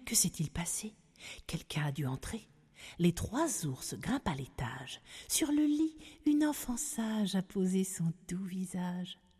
que s'est-il passé? Quelqu'un a dû entrer. Les 3 ours grimpent à l'étage. Sur le lit, une enfant sage a posé son doux visage.